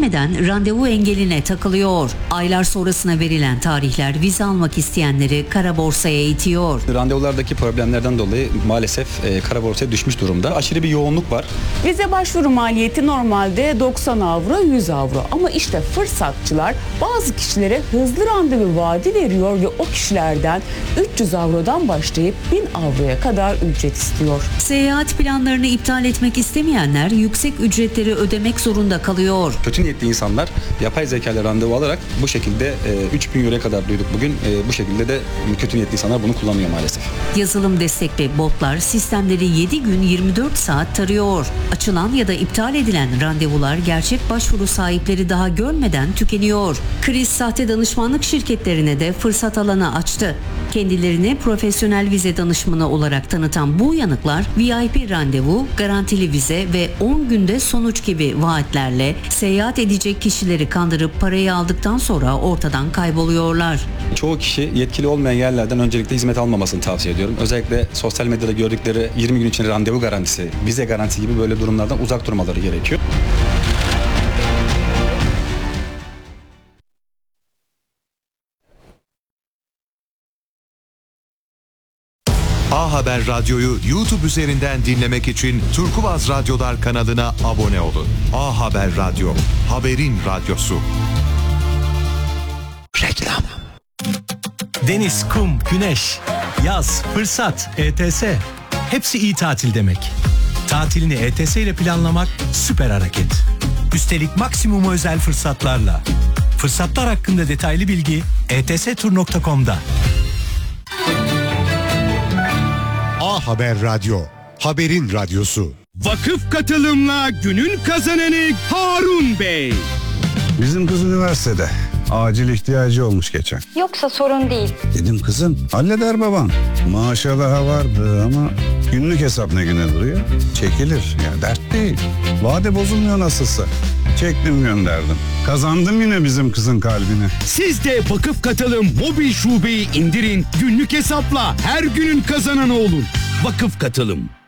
gelmeden randevu engeline takılıyor. Aylar sonrasına verilen tarihler vize almak isteyenleri kara borsaya itiyor. Randevulardaki problemlerden dolayı maalesef kara borsaya düşmüş durumda. Aşırı bir yoğunluk var. Vize başvuru maliyeti normalde 90 avro, 100 avro. Ama işte fırsatçılar bazı kişilere hızlı randevu vaadi veriyor ve o kişilerden 300 avrodan başlayıp 1000 avroya kadar ücret istiyor. Seyahat planlarını iptal etmek istemeyenler yüksek ücretleri ödemek zorunda kalıyor. Kötü niyetli insanlar yapay zeka ile randevu alarak bu şekilde 3000 euroya kadar duyduk bugün. Bu şekilde de kötü niyetli insanlar bunu kullanıyor maalesef. Yazılım destekli botlar sistemleri 7 gün 24 saat tarıyor. Açılan ya da iptal edilen randevular gerçek başvuru sahipleri daha görmeden tükeniyor. Kriz sahte danışmanlık şirketlerine de fırsat alanı açtı. Kendilerini profesyonel vize danışmanı olarak tanıtan bu uyanıklar VIP randevu, garantili vize ve 10 günde sonuç gibi vaatlerle seyahat edecek kişileri kandırıp parayı aldıktan sonra ortadan kayboluyorlar. Çoğu kişi yetkili olmayan yerlerden öncelikle hizmet almamasını tavsiye ediyorum. Özellikle sosyal medyada gördükleri 20 gün için randevu garantisi, vize garantisi gibi böyle durumlardan uzak durmaları gerekiyor. A Haber Radyo'yu YouTube üzerinden dinlemek için Turkuaz Radyolar kanalına abone olun. A Haber Radyo, haberin radyosu. Reklam. Deniz, kum, güneş, yaz, fırsat, ETS. Hepsi iyi tatil demek. Tatilini ETS ile planlamak süper hareket. Üstelik maksimum özel fırsatlarla. Fırsatlar hakkında detaylı bilgi etstur.com'da. A Haber Radyo, haberin radyosu. Vakıf katılımla günün kazananı Harun Bey. Bizim kız üniversitede. Acil ihtiyacı olmuş geçen. Yoksa sorun değil. Dedim kızım halleder babam. Maaşa daha vardı ama günlük hesap ne güne duruyor? Çekilir ya, dert değil. Vade bozulmuyor nasılsa. Çektim gönderdim. Kazandım yine bizim kızın kalbini. Siz de Vakıf Katılım mobil şubeyi indirin. Günlük hesapla her günün kazananı olun. Vakıf Katılım.